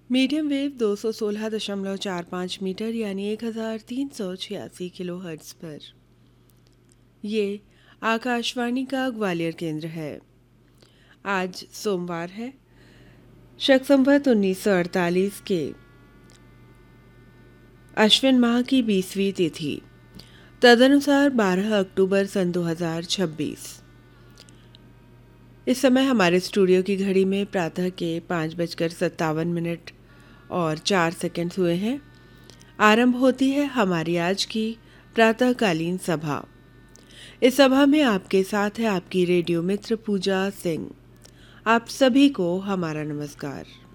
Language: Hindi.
मीडियम वेव 216.45 मीटर यानी 1386 किलो हर्ट्ज पर। ये आकाशवाणी का ग्वालियर केंद्र है। आज सोमवार है, शक संवत 1948 के अश्विन माह की 20वीं तिथि, तदनुसार 12 अक्टूबर सन 2026। इस समय हमारे स्टूडियो की घड़ी में प्रातः के 5:57 और 4 सेकंड हुए हैं। आरंभ होती है हमारी आज की प्रातःकालीन सभा। इस सभा में आपके साथ है आपकी रेडियो मित्र पूजा सिंह। आप सभी को हमारा नमस्कार।